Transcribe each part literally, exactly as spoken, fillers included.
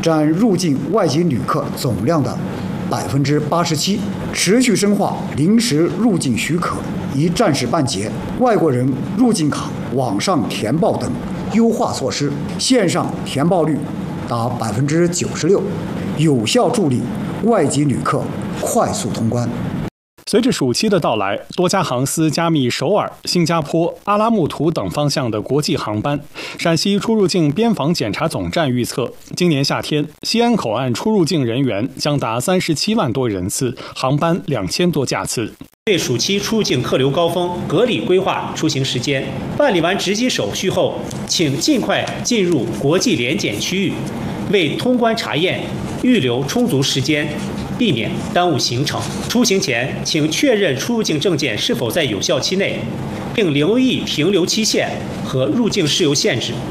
占入境外籍旅客总量的百分之八十七，持续深化临时入境许可一站式办结、外国人入境卡网上填报等优化措施，线上填报率达百分之九十六，有效助力外籍旅客快速通关。 随着暑期的到来，多家航司加密首尔、新加坡、阿拉木图等方向的国际航班。陕西出入境边防检查总站预测，今年夏天西安口岸出入境人员将达三十七万多人次，航班两千多架次。 对暑期出入境客流高峰合理规划出行时间，办理完值机手续后，请尽快进入国际联检区域，为通关查验预留充足时间，避免耽误行程。出行前，请确认出入境证件是否在有效期内，并留意停留期限和入境事由限制。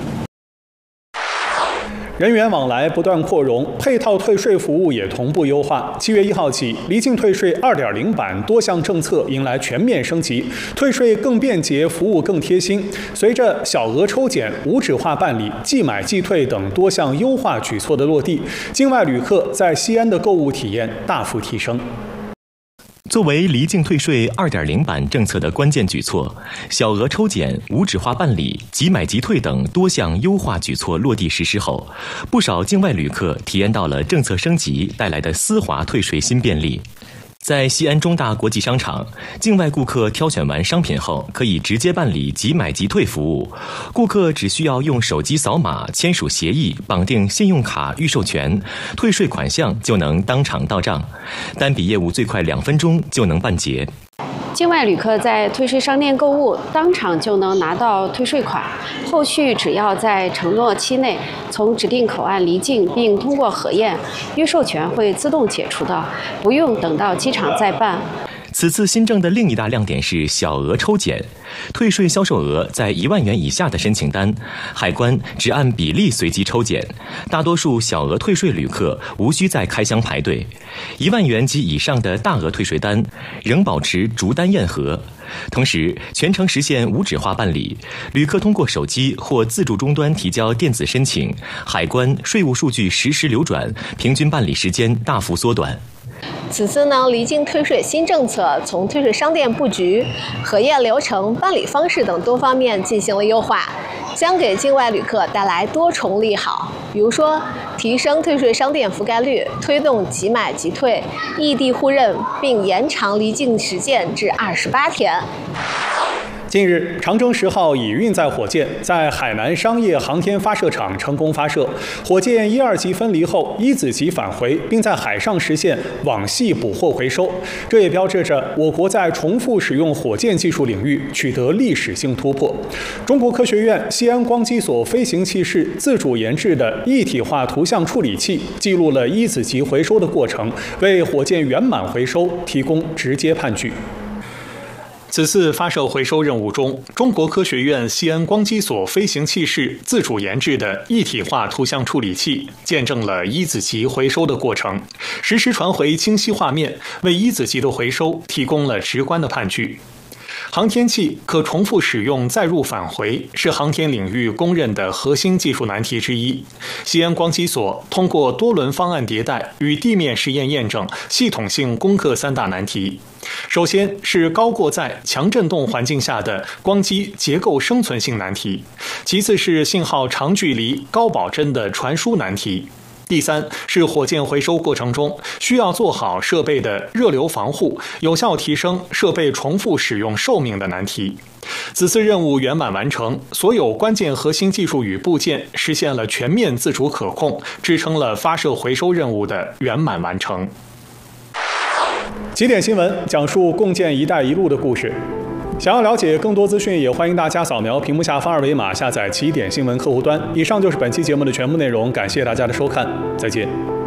人员往来不断扩容，配套退税服务也同步优化。七月一号起，离境退税 二点零 版多项政策迎来全面升级，退税更便捷，服务更贴心。随着小额抽检、无纸化办理、即买即退等多项优化举措的落地，境外旅客在西安的购物体验大幅提升。 作为离境退税 二点零 版政策的关键举措，小额抽检、无纸化办理、即买即退等多项优化举措落地实施后，不少境外旅客体验到了政策升级带来的丝滑退税新便利。在西安中大国际商场，境外顾客挑选完商品后，可以直接办理即买即退服务。顾客只需要用手机扫码、签署协议、绑定信用卡预授权，退税款项就能当场到账，单笔业务最快两分钟就能办结。 境外旅客在退税商店购物，当场就能拿到退税款，后续只要在承诺期内从指定口岸离境并通过核验，预授权会自动解除的，不用等到机场再办。 此次新政的另一大亮点是小额抽检，退税销售额在一万元以下的申请单，海关只按比例随机抽检，大多数小额退税旅客无需再开箱排队。一万元及以上的大额退税单仍保持逐单验核。同时，全程实现无纸化办理，旅客通过手机或自助终端提交电子申请，海关、税务数据实时流转，平均办理时间大幅缩短。 此次呢，离境退税新政策从退税商店布局、核验流程、办理方式等多方面进行了优化，将给境外旅客带来多重利好。比如说，提升退税商店覆盖率，推动即买即退、异地互认，并延长离境时间至二十八天。 近日，长征十号乙运载火箭在海南商业航天发射场成功发射。火箭一二级分离后，一子级返回，并在海上实现网系捕获回收。这也标志着我国在重复使用火箭技术领域取得历史性突破。中国科学院西安光机所飞行器室自主研制的一体化图像处理器，记录了一子级回收的过程，为火箭圆满回收提供直接判据。此次发射回收任务中，中国科学院西安光机所飞行器室自主研制的一体化图像处理器，见证了一子级回收的过程，实时传回清晰画面，为一子级的回收提供了直观的判据。航天器可重复使用再入返回，是航天领域公认的核心技术难题之一。西安光机所通过多轮方案迭代与地面实验验证，系统性攻克三大难题。首先是高过载、强振动环境下的光机结构生存性难题，其次是信号长距离、高保真的传输难题。第三是火箭回收过程中需要做好设备的热流防护，有效提升设备重复使用寿命的难题。此次任务圆满完成，所有关键核心技术与部件实现了全面自主可控，支撑了发射回收任务的圆满完成。起点新闻讲述共建“一带一路”的故事。想要了解更多资讯，也欢迎大家扫描屏幕下方二维码下载起点新闻客户端。以上就是本期节目的全部内容，感谢大家的收看，再见。